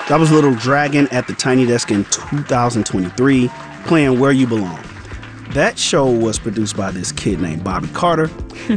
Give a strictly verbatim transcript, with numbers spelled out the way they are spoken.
That was Little Dragon at the Tiny Desk in two thousand twenty-three, playing Where You Belong. That show was produced by this kid named Bobby Carter.